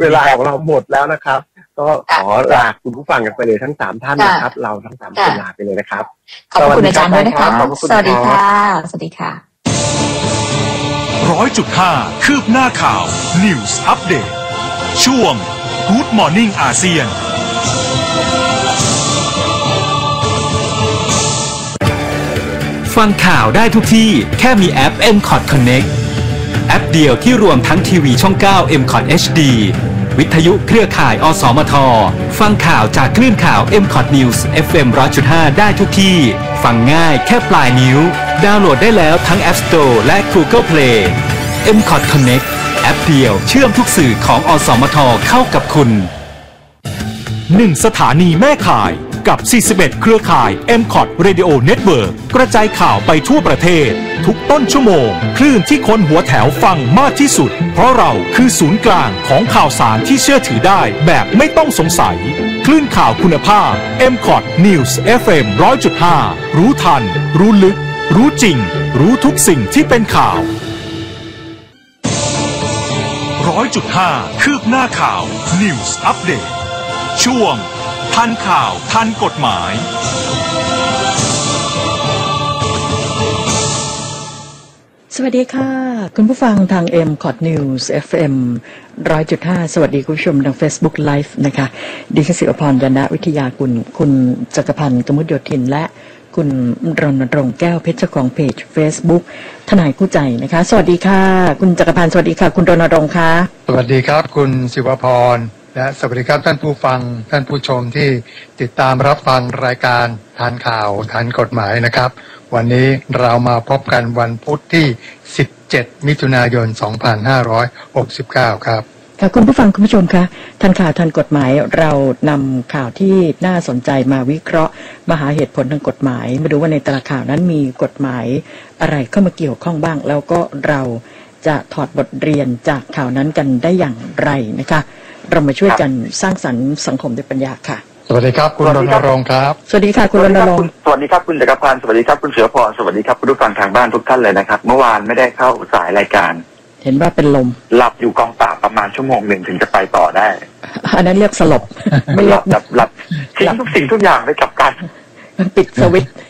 เวลาของเราหมดแล้วนะครับก็ขอลาคุณผู้ฟังกันไปเลยทั้ง3ท่านนะครับเราทั้ง3คนลาไปเลยนะครับขอบคุณอาจารย์ด้วยนะคะสวัสดีค่ะสวัสดีค่ะ 100.5 คืบหน้าข่าว News Update ช่วง Good Morning อาเซียนฟังข่าวได้ทุกที่แค่มีแอป MCOT Connect แอปเดียวที่รวมทั้งทีวีช่อง 9 MCOT HD วิทยุเครือข่ายอสมทฟังข่าวจากคลื่นข่าว MCOT News FM 100.5 ได้ทุกที่ฟังง่ายแค่ปลายนิ้วดาวน์โหลดได้แล้วทั้ง App Store และ Google Play MCOT Connect แอปเดียวเชื่อมทุกสื่อของอสมทเข้ากับคุณ 1 สถานีแม่ข่ายกับ41เครือข่าย MCOT Radio Network กระจายข่าวไปทั่วประเทศทุกต้นชั่วโมงคลื่นที่คนหัวแถวฟังมากที่สุดเพราะเราคือศูนย์กลางของข่าวสารที่เชื่อถือได้แบบไม่ต้องสงสัยคลื่นข่าวคุณภาพ MCOT News FM 100.5 รู้ทันรู้ลึกรู้จริงรู้ทุกสิ่งที่เป็นข่าว 100.5 คืบหน้าข่าว News Update ช่วงทันข่าวทันกฎหมายสวัสดีค่ะคุณผู้ฟังทาง MCOT News FM 100.5 สวัสดีคุณผู้ชมทาง Facebook Live นะคะดิฉันศิวพร ยานวิทยากุลคุณจักรพันธ์ กมุตโยธินและคุณรณรงค์แก้วเพชรของเพจ Facebook ทนายคู่ใจนะคะสวัสดีค่ะคุณจักรพันธ์สวัสดีค่ะคุณรณรงค์ค่ะสวัสดีครับคุณศิวพรและสวัสดีครับท่านผู้ฟังท่านผู้ชมที่ติดตามรับฟังรายการทันข่าวทันกฎหมายนะครับวันนี้เรามาพบกันวันพุธที่17มิถุนายน2569ครับค่ะคุณผู้ฟังคุณผู้ชมคะทันข่าวทันกฎหมายเรานำข่าวที่น่าสนใจมาวิเคราะห์มาหาเหตุผลทางกฎหมายมาดูว่าในแต่ละข่าวนั้นมีกฎหมายอะไรเข้ามาเกี่ยวข้องบ้างแล้วก็เราจะถอดบทเรียนจากข่าวนั้นกันได้อย่างไรนะคะเรามาช่วยกันสร้างสรรค์สังคมด้วยปัญญาค่ะสวัสดีครับคุณรณรงค์ครับสวัสดีค่ะคุณรณรงค์สวัสดีครับคุณจักรพันธ์สวัสดีครับคุณเสือพรสวัสดีครับคุณผู้ฟังทางบ้านทุกท่านเลยนะครับเมื่อวานไม่ได้เข้าสายรายการเห็นว่าเป็นลมหลับอยู่กองปราบประมาณชั่วโมงหนึ่งถึงจะไปต่อได้อันนั้นเรียกสลบไม่หลับทิ้งทุกสิ่งทุกอย่างไปกับการปิดสวิตช์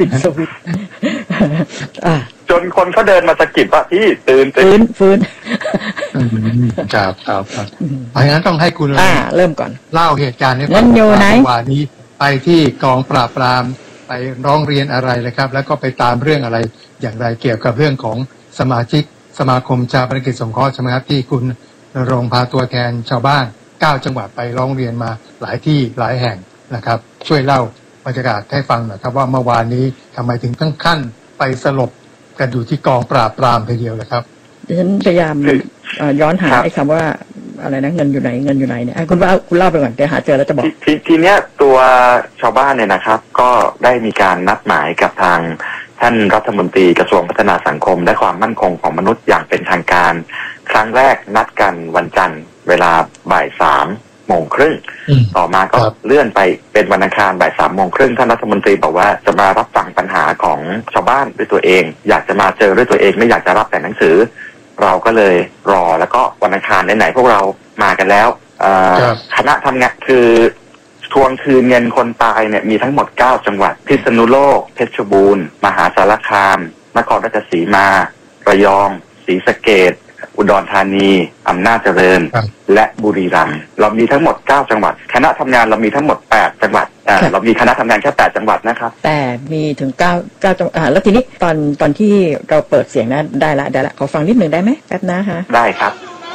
จนคนเขาเดินมาสะกิดว่าพี่ตื่นฟื้นครับเพราะงั้นต้องให้คุณเริ่มก่อนเล่าเหตุการณ์ให้ฟังว่านี้ไปที่กองปราบปรามไปร้องเรียนอะไรเลยครับแล้วก็ไปตามเรื่องอะไรอย่างไรเกี่ยวกับเรื่องของสมาชิกสมาคมชาปนกิจสงเคราะห์ใช่ไหมครับที่คุณณรงค์พาตัวแทนชาวบ้าน9จังหวัดไปร้องเรียนมาหลายที่หลายแห่งนะครับช่วยเล่าบรรยากาศให้ฟังหน่อยครับว่าเมื่อวานนี้ทำไมถึงทั้งขั้นไปสลบกันอยู่ที่กองปราบปรามทีเดียวเลยครับดิฉันพยายามย้อนหาไอ้คำว่าอะไรนะเงินอยู่ไหนเนี่ยคุณเล่าไปก่อนเดี๋ยวหาเจอแล้วจะบอกทีเนี้ยตัวชาวบ้านเนี่ยนะครับก็ได้มีการนัดหมายกับทางท่านรัฐมนตรีกระทรวงพัฒนาสังคมและความมั่นคงของมนุษย์อย่างเป็นทางการครั้งแรกนัดกันวันจันทร์เวลาบ่าย3 โมงครึ่งต่อมาก็เลื่อนไปเป็นวันอังคารบ่าย3 โมงครึ่งท่านรัฐมนตรีบอกว่าจะมารับฟังปัญหาของชาวบ้านด้วยตัวเองอยากจะมาเจอด้วยตัวเองไม่อยากจะรับแต่หนังสือเราก็เลยรอแล้วก็วันอังคารไหนๆพวกเรามากันแล้วคณะทำงานคือทวงคืนเงินคนตายเนี่ยมีทั้งหมด9จังหวัดพิษณุโลกเพชรบูรณ์มหาสารคามนครราชสีมาระยองศรีสะเกษอุดรธานีอำนาจเจริญและบุรีรัมย์เรามีทั้งหมด9จังหวัดคณะทำงานเรามีทั้งหมด8จังหวัดเรามีคณะทำงานแค่8จังหวัดนะครับแต่มีถึง9จังหวัดแล้วทีนี้ตอนที่เราเปิดเสียงนะได้ละขอฟังนิดนึงได้ไหมแป๊บนะฮะได้ครับ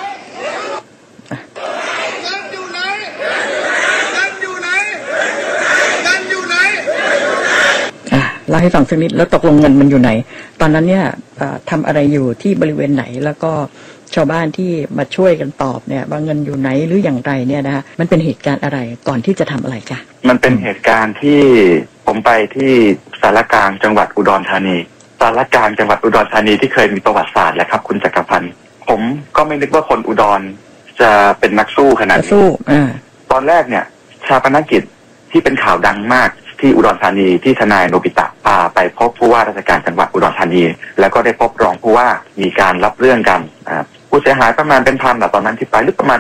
เล่าให้ฟังสักนิดแล้วตกลงเงินมันอยู่ไหนตอนนั้นเนี่ยทำอะไรอยู่ที่บริเวณไหนแล้วก็ชาวบ้านที่มาช่วยกันตอบเนี่ยว่าเงินอยู่ไหนหรืออย่างไรเนี่ยนะมันเป็นเหตุการณ์อะไรก่อนที่จะทำอะไรคะมันเป็นเหตุการณ์ที่ผมไปที่สารกลางจังหวัดอุดรธานีสารกลางจังหวัดอุดรธานีที่เคยมีประวัติศาสตร์แหละครับคุณจักรพันธ์ผมก็ไม่นึกว่าคนอุดรจะเป็นนักสู้ขนาดนี้ตอนแรกเนี่ยชาปนกิจที่เป็นข่าวดังมากที่อุดรธานีที่ทนายโนบิตะพาไปพบผู้ว่าราชการจังหวัดอุดรธานีแล้วก็ได้พบรองผู้ว่ามีการรับเรื่องกันผู้เสียหายประมาณเป็นพันตอนนั้นที่ไปหรือประมาณ